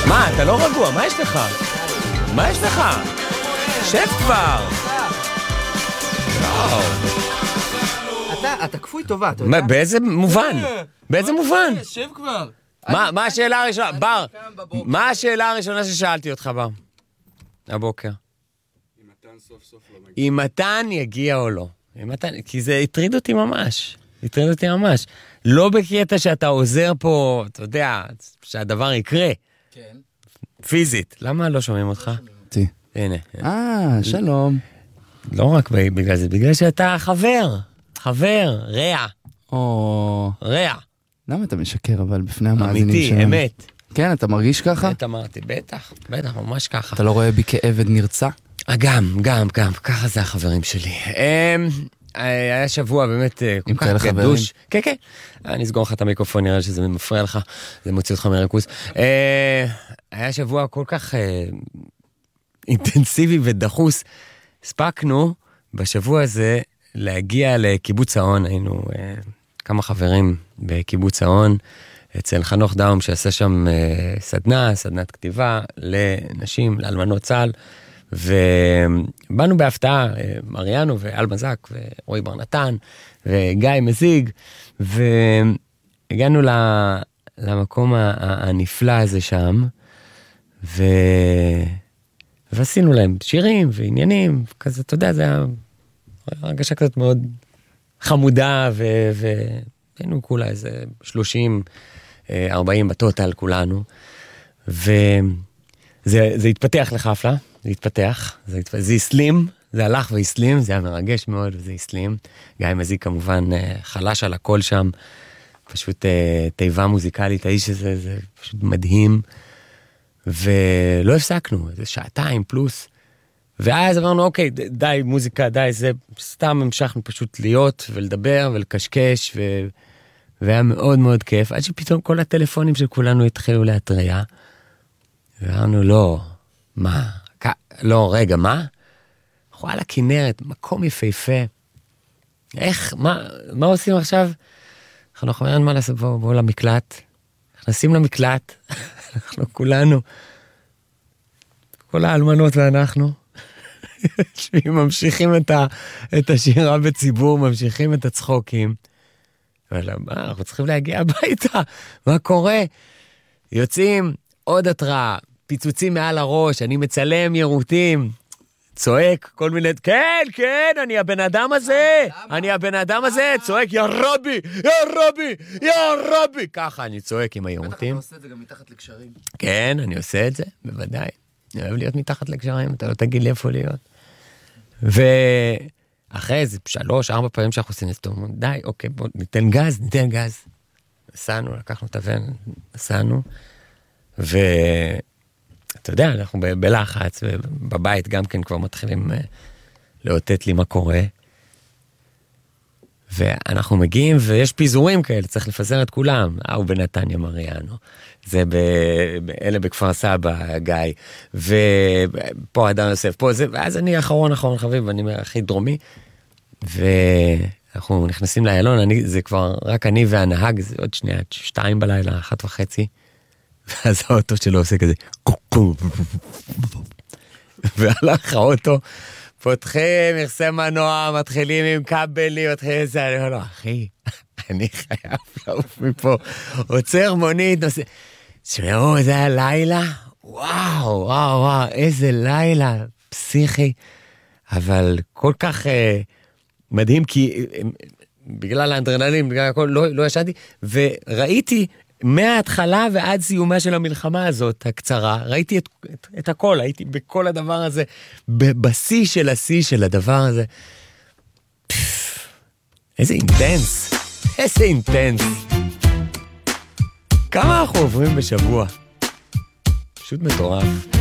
מה, אתה לא רגוע, מה יש לך? מה יש לך? שב כבר! אתה כפוי טובה, אתה יודע? באיזה מובן? באיזה מובן? שב כבר. מה השאלה הראשונה? בר, מה השאלה הראשונה ששאלתי אותך, בר? הבוקר. אם מתן יגיע או לא. כי זה הטריד אותי ממש. לא בקטע שאתה עוזר פה, אתה יודע, שהדבר יקרה. כן. פיזית. למה לא שומעים אותך? הנה. שלום. לא רק בגלל זה, בגלל שאתה חבר, רע. למה אתה משקר אבל בפני המאזינים אמיתי, שלנו? אמת. כן, אתה מרגיש ככה? אמרתי, בטח, ממש ככה. אתה לא רואה בי כעבד נרצע? גם, ככה זה החברים שלי. היה שבוע באמת כל כך גדוש. כן. אני אסגור לך את המיקרופון, נראה שזה מפריע לך, זה מוציא אותך מריכוז. היה שבוע כל כך אינטנסיבי ודחוס. הספקנו בשבוע הזה להגיע לקיבוץ ההון, היינו כמה חברים בקיבוץ ההון, אצל חנוך דאום שעשה שם סדנת כתיבה לנשים, לאלמנות צה"ל, ובאנו בהפתעה, מריאנו ואל מזק ורועי בר נתן וגיא מזיג, והגענו למקום הנפלא הזה שם, ועשינו להם שירים ועניינים, כזה, אתה יודע, זה היה הרגשה כזאת מאוד חמודה, והיינו כולה איזה 30-40 בטוטל כולנו, וזה התפתח לחפלה, זה הסלים, זה הלך והסלים, זה היה מרגש מאוד, וזה הסלים. גיא מזיק כמובן חלש על הכל שם, פשוט תיבה מוזיקלית, האיש הזה, זה פשוט מדהים, ולא הפסקנו, זה שעתיים פלוס, ואז אמרנו, אוקיי, די מוזיקה, די זה, סתם המשכנו פשוט להיות ולדבר ולקשקש, והיה מאוד מאוד כיף, עד שפתאום כל הטלפונים של כולנו התחילו להתריע, ואמרנו, רגע, מה? וואלה, כנרת, מקום יפהפה, איך, מה עושים עכשיו? אנחנו אומרים, מה לעשות, בואו למקלט, נכנסים למקלט, אנחנו כולנו, כל האלמנות ואנחנו, ממשיכים את השירה בציבור, ממשיכים את הצחוקים, אבל אנחנו צריכים להגיע הביתה, מה קורה? יוצאים, עוד התראה, פיצוצים מעל הראש, אני מצלם ירוטים, צועק כל מיני, כן, אני הבן אדם הזה, צועק, יא רבי, ככה אני צועק עם הירוטים. בטח אתה עושה את זה גם מתחת לקשרים. כן, אני עושה את זה, בוודאי. אני אוהב להיות מתחת לקשרים, אתה לא תגיד לי איפה להיות. ואחרי איזה 3-4 פעמים שאנחנו עושים את זה, די, אוקיי, בוא ניתן גז. נסענו, לקחנו את הבן, נסענו, אתה יודע, אנחנו בלחץ, ובבית גם כן כבר מתחילים לאותת לי מה קורה, ואנחנו מגיעים, ויש פיזורים כאלה, צריך לפזר את כולם, הוא בנתניה מריאנו, זה אלה בכפר סבא, גיא, ופה אדם יוסף, פה זה, ואז אני אחרון חביב, אני הכי דרומי, ואנחנו נכנסים לאיילון, זה כבר רק אני והנהג, זה עוד שנייה, 2 בלילה, 1:30, ואז האוטו שלו עושה כזה, והלך האוטו, פותחים מכסה מנוע, מתחילים עם כבלים, מתחילים את זה, אני אומר לו, אחי, אני חייב לעוף מפה, עוצר מונית, נוסע, שמעו, זה היה לילה, וואו, איזה לילה, פסיכי, אבל כל כך מדהים, כי בגלל האנדרנלין, בגלל הכל, לא ישנתי, וראיתי, מההתחלה ועד סיומה של המלחמה הזאת הקצרה, ראיתי את הכל, הייתי בכל הדבר הזה, בשיא של השיא של הדבר הזה. איזה אינטנס. כמה אנחנו עוברים בשבוע? פשוט מטורף.